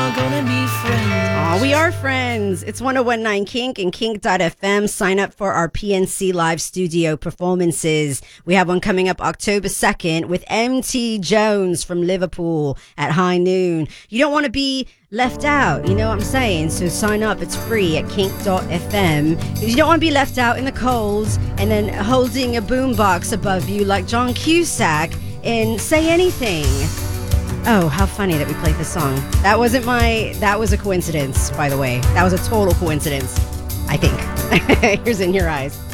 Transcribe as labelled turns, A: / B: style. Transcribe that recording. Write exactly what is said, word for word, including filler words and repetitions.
A: are gonna be friends.
B: Aw, we are friends. It's one oh one point nine Kink and kink dot f m. Sign up for our P N C live studio performances. We have one coming up October second with M T Jones from Liverpool at high noon. You don't want to be left out, you know what I'm saying? So sign up. It's free at kink dot f m. You don't want to be left out in the cold and then holding a boombox above you like John Cusack and Say Anything. Oh, how funny that we played this song. That wasn't my... That was a coincidence, by the way. That was a total coincidence, I think. Here's In Your Eyes.